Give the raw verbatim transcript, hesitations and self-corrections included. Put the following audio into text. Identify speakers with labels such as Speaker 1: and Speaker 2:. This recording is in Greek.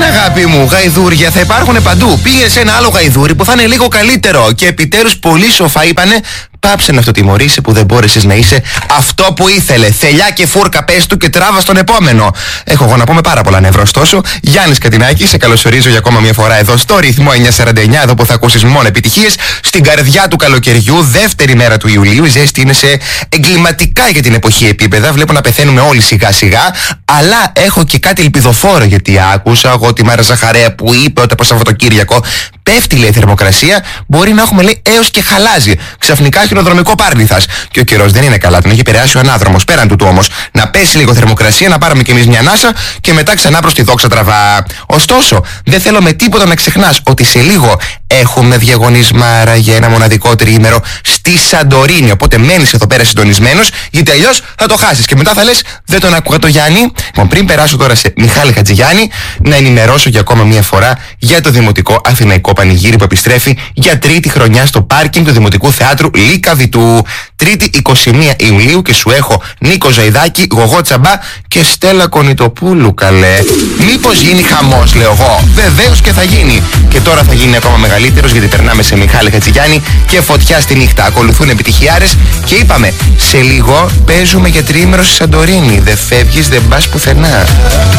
Speaker 1: αγάπη μου, γαϊδούρια θα υπάρχουν παντού. Πήγε σε ένα άλλο γαϊδούρι που θα είναι λίγο καλύτερο. Και επιτέλους πολύ σοφά είπανε: πάψε να αυτοτιμωρείσαι που δεν μπόρεσες να είσαι αυτό που ήθελε. Θελιά και φούρκα, πες του και τράβα στον επόμενο. Έχω εγώ να πω με πάρα πολλά νεύρα, ωστόσο. Γιάννης Κατινάκης, σε καλωσορίζω για ακόμα μια φορά εδώ στο ρυθμό εννιακόσια σαράντα εννιά, εδώ που θα ακούσεις μόνο επιτυχίες. Στην καρδιά του καλοκαιριού, δεύτερη μέρα του Ιουλίου. Η ζέστη είναι σε εγκληματικά για την εποχή επίπεδα. Βλέπω να πεθαίνουμε όλοι σιγά σιγά. Αλλά έχω και κάτι ελπιδοφόρο, γιατί άκουσα εγώ τη Μάρα Ζαχαρέα που είπε ότι από Σαββατοκύριακο πέφτει, λέει, η θερμοκρασία. Μπορεί να έχουμε, λέει, έως και χαλάζει. Ξαφνικά χειροδρομικό Πάρνηθας. Και ο καιρός δεν είναι καλά, τον έχει επηρεάσει ο ανάδρομος. Πέραν του του όμως, να πέσει λίγο θερμοκρασία, να πάρουμε κι εμείς μια ανάσα και μετά ξανά προς τη δόξα τραβά. Ωστόσο, δεν θέλω με τίποτα να ξεχνάς ότι σε λίγο έχουμε διαγωνισμάρα για ένα μοναδικό τριήμερο στη Σαντορίνη. Οπότε μένεις εδώ πέρα συντονισμένος, γιατί αλλιώς θα το χάσεις. Και μετά θα λες: δεν τον άκουγα το Γιάννη. Λοιπόν, πριν περάσω τώρα σε Μιχάλη Χατζηγιάννη, να ενημερώσω για ακόμα μια φορά για το Δημοτικό Αθηναϊκό Πανηγύρι που επιστρέφει για τρίτη χρονιά στο πάρκινγκ του Δημοτικού Θεάτρου Λίκα Βιτού. Τρίτη εικοστή πρώτη Ιουλίου και σου έχω Νίκο Ζαϊδάκη, Γογό Τσαμπά και Στέλλα Κονιτοπούλου, καλέ. Μήπως γίνει χαμός, λέω εγώ. Βεβαίως και θα γίνει. Και τώρα θα γίνει ακόμα μεγαλύτερος, γιατί περνάμε σε Μιχάλη Χατζηγιάννη και φωτιά στη νύχτα. Ακολουθούν επιτυχιάρες και είπαμε: σε λίγο παίζουμε για τριήμερο στη Σαντορίνη. Δεν φεύγεις, δεν πας πουθενά.